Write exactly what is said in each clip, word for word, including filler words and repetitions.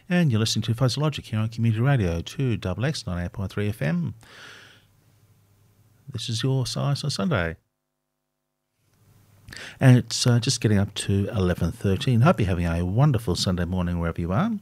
And you're listening to Fuzzy Logic here on Community Radio two X X ninety-eight point three F M. This is your Science on Sunday. And it's uh, just getting up to eleven thirteen. Hope you're having a wonderful Sunday morning wherever you are.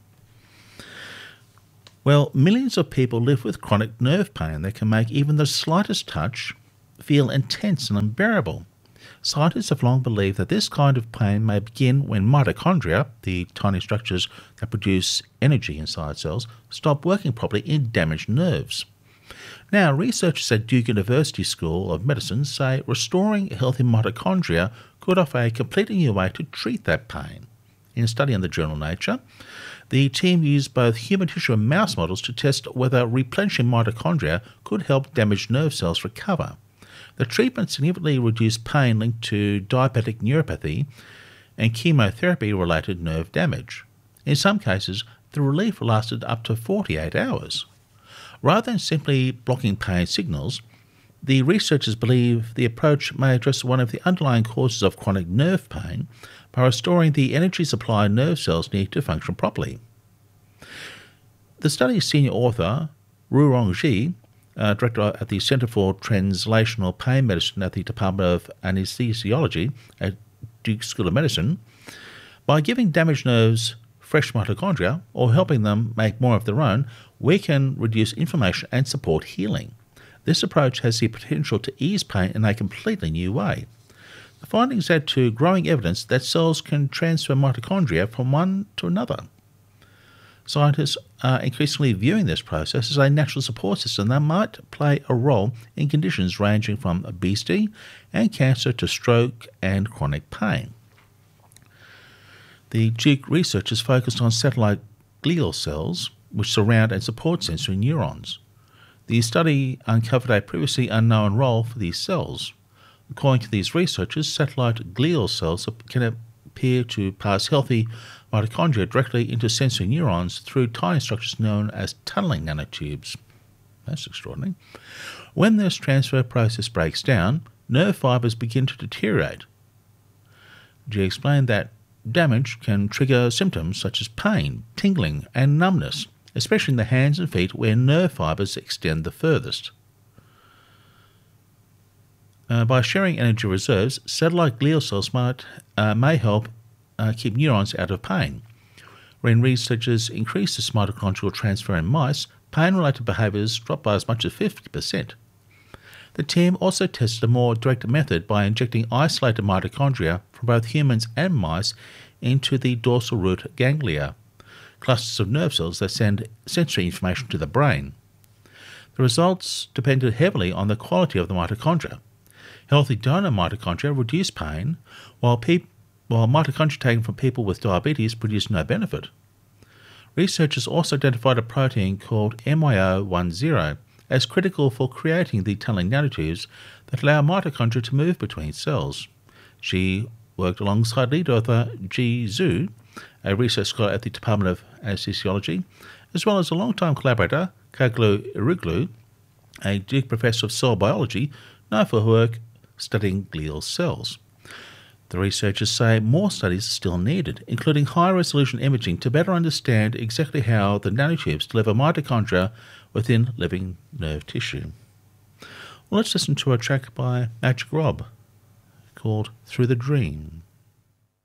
Well, millions of people live with chronic nerve pain that can make even the slightest touch feel intense and unbearable. Scientists have long believed that this kind of pain may begin when mitochondria, the tiny structures that produce energy inside cells, stop working properly in damaged nerves. Now, researchers at Duke University School of Medicine say restoring healthy mitochondria could offer a completely new way to treat that pain. In a study in the journal Nature, the team used both human tissue and mouse models to test whether replenishing mitochondria could help damaged nerve cells recover. The treatment significantly reduced pain linked to diabetic neuropathy and chemotherapy-related nerve damage. In some cases, the relief lasted up to forty-eight hours. Rather than simply blocking pain signals, the researchers believe the approach may address one of the underlying causes of chronic nerve pain by restoring the energy supply nerve cells need to function properly. The study's senior author, Rurong Ji, Uh, director at the Centre for Translational Pain Medicine at the Department of Anesthesiology at Duke School of Medicine, by giving damaged nerves fresh mitochondria or helping them make more of their own, we can reduce inflammation and support healing. This approach has the potential to ease pain in a completely new way. The findings add to growing evidence that cells can transfer mitochondria from one to another. Scientists are increasingly viewing this process as a natural support system that might play a role in conditions ranging from obesity and cancer to stroke and chronic pain. The Duke researchers focused on satellite glial cells, which surround and support sensory neurons. The study uncovered a previously unknown role for these cells. According to these researchers, satellite glial cells can appear to pass healthy mitochondria directly into sensory neurons through tiny structures known as tunneling nanotubes. That's extraordinary. When this transfer process breaks down, nerve fibres begin to deteriorate. She explained that damage can trigger symptoms such as pain, tingling, and numbness, especially in the hands and feet where nerve fibres extend the furthest. Uh, by sharing energy reserves, satellite glial cells might, uh, may help uh, keep neurons out of pain. When researchers increased this mitochondrial transfer in mice, pain-related behaviours dropped by as much as fifty percent. The team also tested a more direct method by injecting isolated mitochondria from both humans and mice into the dorsal root ganglia, clusters of nerve cells that send sensory information to the brain. The results depended heavily on the quality of the mitochondria. Healthy donor mitochondria reduce pain, while, pe- while mitochondria taken from people with diabetes produce no benefit. Researchers also identified a protein called M Y O ten as critical for creating the tunneling nanotubes that allow mitochondria to move between cells. She worked alongside lead author Ji Zhu, a research scholar at the Department of Anesthesiology, as well as a long-time collaborator, Kaglu Iruglu, a Duke professor of cell biology known for her work studying glial cells. The researchers say more studies are still needed, including high-resolution imaging to better understand exactly how the nanotubes deliver mitochondria within living nerve tissue. Well, let's listen to a track by Magic Rob called Through the Dream.